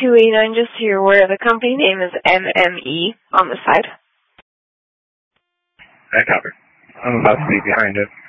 289, just so you're aware, the company name is MME on the side. I copy. I'm about to be behind it.